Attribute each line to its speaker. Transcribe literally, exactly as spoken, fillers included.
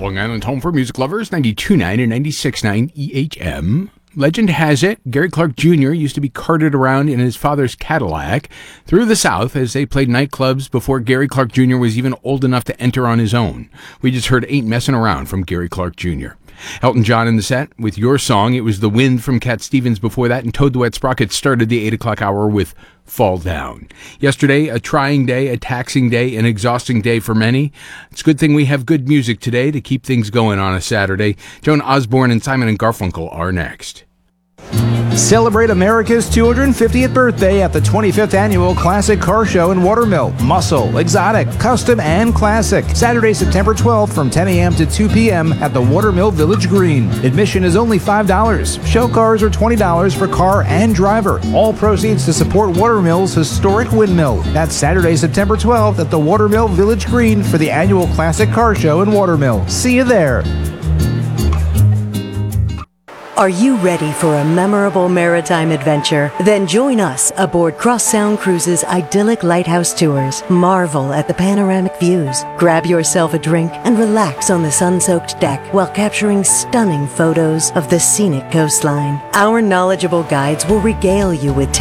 Speaker 1: Long Island's home for music lovers, ninety-two point nine and ninety-six point nine E H M. Legend has it, Gary Clark Junior used to be carted around in his father's Cadillac through the South as they played nightclubs before Gary Clark Junior was even old enough to enter on his own. We just heard Ain't Messin' Around from Gary Clark Junior Elton John in the set with Your Song. It was The Wind from Cat Stevens before that, and Toad the Wet Sprocket started the eight o'clock hour with Fall Down. Yesterday, a trying day, a taxing day, an exhausting day for many. It's a good thing we have good music today to keep things going on a Saturday. Joan Osborne and Simon and Garfunkel are next.
Speaker 2: Celebrate America's two hundred fiftieth birthday at the twenty-fifth Annual Classic Car Show in Watermill. Muscle, exotic, custom, and classic. Saturday, September twelfth from ten a.m. to two p.m. at the Watermill Village Green. Admission is only five dollars. Show cars are twenty dollars for car and driver. All proceeds to support Watermill's historic windmill. That's Saturday, September twelfth at the Watermill Village Green for the Annual Classic Car Show in Watermill. See you there.
Speaker 3: Are you ready for a memorable maritime adventure? Then join us aboard Cross Sound Cruises' idyllic lighthouse tours. Marvel at the panoramic views. Grab yourself a drink and relax on the sun-soaked deck while capturing stunning photos of the scenic coastline. Our knowledgeable guides will regale you with